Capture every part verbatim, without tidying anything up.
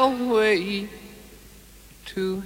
stairway to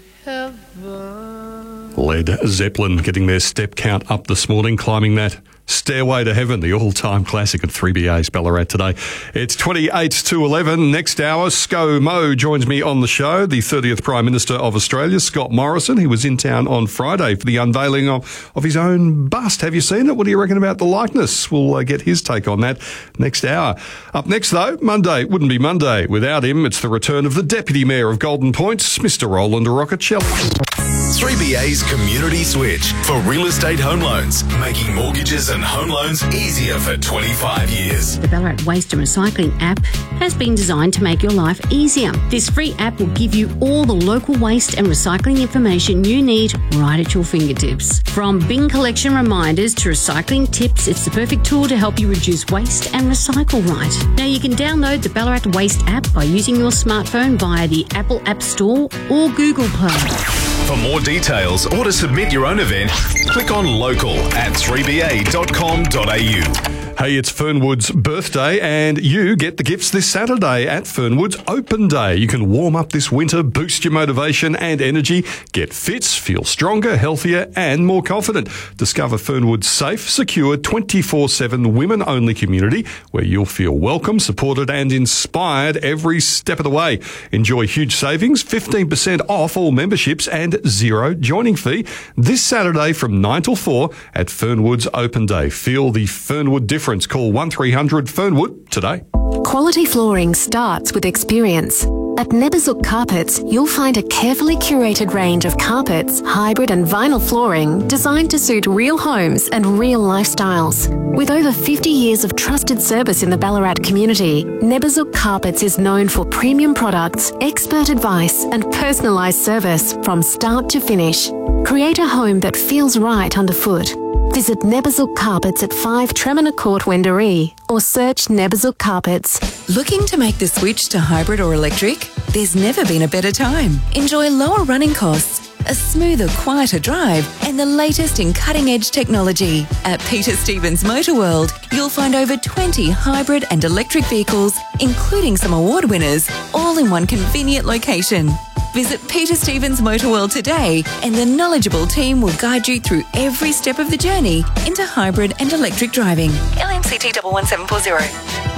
heaven. Led Zeppelin getting their step count up this morning, climbing that Stairway to Heaven, the all-time classic at three B A's Ballarat today. It's twenty-eight to eleven. Next hour, ScoMo joins me on the show. The thirtieth Prime Minister of Australia, Scott Morrison. He was in town on Friday for the unveiling of, of his own bust. Have you seen it? What do you reckon about the likeness? We'll uh, get his take on that next hour. Up next, though, Monday wouldn't be Monday without him. It's the return of the Deputy Mayor of Golden Point, Mister Roland Roccacelli. three B A's Community Switch for real estate home loans, making mortgages and home loans easier for twenty-five years. The Ballarat Waste and Recycling app has been designed to make your life easier. This free app will give you all the local waste and recycling information you need right at your fingertips. From bin collection reminders to recycling tips, it's the perfect tool to help you reduce waste and recycle right. Now you can download the Ballarat Waste app by using your smartphone via the Apple App Store or Google Play. For more details or to submit your own event, click on local at three b a dot com dot a u. Hey, it's Fernwood's birthday and you get the gifts this Saturday at Fernwood's Open Day. You can warm up this winter, boost your motivation and energy, get fit, feel stronger, healthier and more confident. Discover Fernwood's safe, secure, twenty-four seven women-only community where you'll feel welcome, supported and inspired every step of the way. Enjoy huge savings, fifteen percent off all memberships and zero joining fee this Saturday from nine till four at Fernwood's Open Day. Feel the Fernwood difference. Call one three hundred Fernwood today. Quality flooring starts with experience. At Neberzuk Carpets, you'll find a carefully curated range of carpets, hybrid and vinyl flooring designed to suit real homes and real lifestyles. With over fifty years of trusted service in the Ballarat community, Neberzuk Carpets is known for premium products, expert advice and personalised service from start to finish. Create a home that feels right underfoot. Visit Neberzuk Carpets at five Tremina Court, Wendouree, or search Neberzuk Carpets. Looking to make the switch to hybrid or electric? There's never been a better time. Enjoy lower running costs, a smoother, quieter drive, and the latest in cutting-edge technology. At Peter Stevens Motor World, you'll find over twenty hybrid and electric vehicles, including some award winners, all in one convenient location. Visit Peter Stevens Motor World today and the knowledgeable team will guide you through every step of the journey into hybrid and electric driving. L M C T one one seven four zero.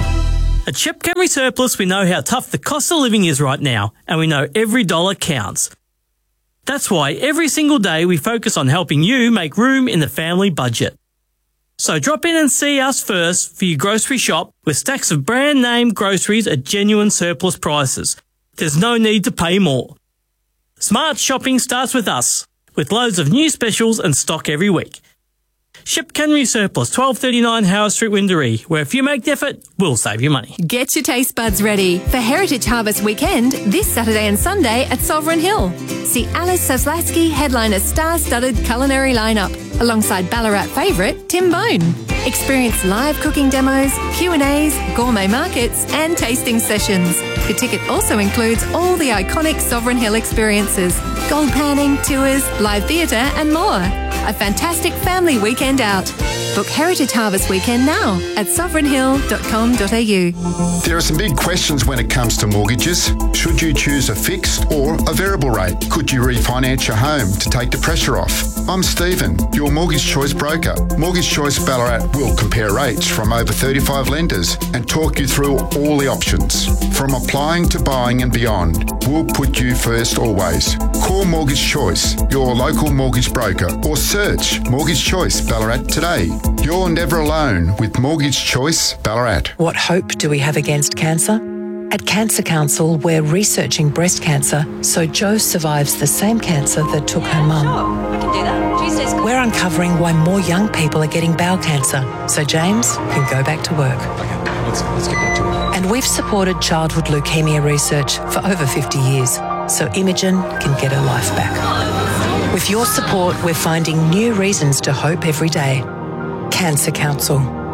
At Shep Camry Surplus, we know how tough the cost of living is right now, and we know every dollar counts. That's why every single day we focus on helping you make room in the family budget. So drop in and see us first for your grocery shop with stacks of brand name groceries at genuine surplus prices. There's no need to pay more. Smart shopping starts with us, with loads of new specials and stock every week. Shep Camry Surplus, twelve thirty-nine Howard Street, Wendouree, where if you make the effort, we'll save you money. Get your taste buds ready for Heritage Harvest Weekend this Saturday and Sunday at Sovereign Hill. See Alice Saslasky headline a star-studded culinary lineup alongside Ballarat favourite Tim Bone. Experience live cooking demos, Q and A's, gourmet markets and tasting sessions. The ticket also includes all the iconic Sovereign Hill experiences, gold panning, tours, live theatre and more. A fantastic family weekend out. Book Heritage Harvest Weekend now at sovereign hill dot com dot a u. There are some big questions when it comes to mortgages. Should you choose a fixed or a variable rate? Could you refinance your home to take the pressure off? I'm Stephen, your Mortgage Choice broker. Mortgage Choice Ballarat will compare rates from over thirty-five lenders and talk you through all the options. From applying to buying and beyond, we'll put you first always. Call Mortgage Choice, your local mortgage broker, or search Mortgage Choice Ballarat today. You're never alone with Mortgage Choice Ballarat. What hope do we have against cancer? At Cancer Council, we're researching breast cancer so Jo survives the same cancer that took her mum. Sure, I can do that. Tuesday's good. We're uncovering why more young people are getting bowel cancer so James can go back to work. Okay, let's, let's get back to it. And we've supported childhood leukemia research for over fifty years so Imogen can get her life back. With your support, we're finding new reasons to hope every day. Cancer Council.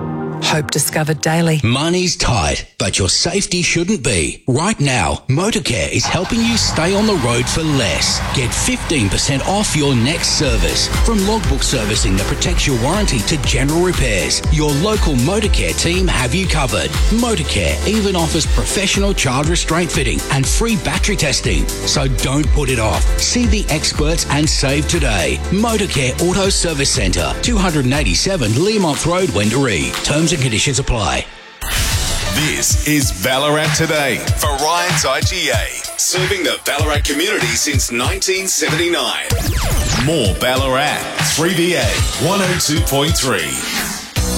Hope discovered daily. Money's tight, but your safety shouldn't be. Right now, Motorcare is helping you stay on the road for less. Get fifteen percent off your next service. From logbook servicing that protects your warranty to general repairs, your local Motorcare team have you covered. Motorcare even offers professional child restraint fitting and free battery testing. So don't put it off. See the experts and save today. Motorcare Auto Service Centre, two eighty-seven Learmonth Road, Wendouree. Terms and conditions apply. This is Ballarat Today for Ryan's I G A, serving the Ballarat community since nineteen seventy-nine. More Ballarat, three B A, one oh two point three.